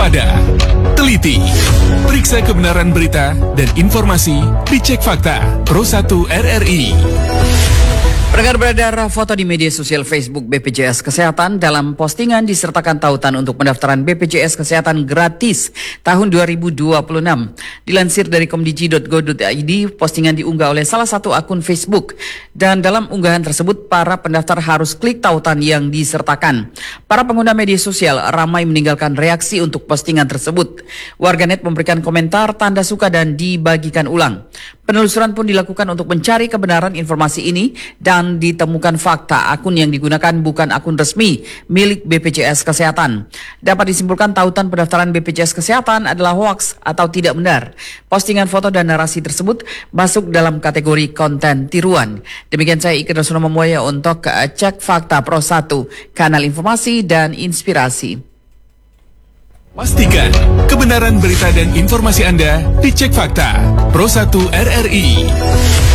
waspada, teliti, periksa kebenaran berita dan informasi, dicek fakta. Pro 1 RRI. Pendengar, beredar foto di media sosial Facebook BPJS Kesehatan dalam postingan disertakan tautan untuk pendaftaran BPJS Kesehatan gratis tahun 2026. Dilansir dari komdigi.go.id, postingan diunggah oleh salah satu akun Facebook. Dan dalam unggahan tersebut, para pendaftar harus klik tautan yang disertakan. Para pengguna media sosial ramai meninggalkan reaksi untuk postingan tersebut. Warganet memberikan komentar, tanda suka, dan dibagikan ulang. Penelusuran pun dilakukan untuk mencari kebenaran informasi ini dan ditemukan fakta akun yang digunakan bukan akun resmi milik BPJS Kesehatan. Dapat disimpulkan tautan pendaftaran BPJS Kesehatan adalah hoaks atau tidak benar. Postingan foto dan narasi tersebut masuk dalam kategori konten tiruan. Demikian saya Ike Rasuna Memuaya untuk Cek Fakta Pro 1, kanal informasi dan inspirasi. Pastikan kebenaran berita dan informasi Anda dicek fakta. Pro 1 RRI.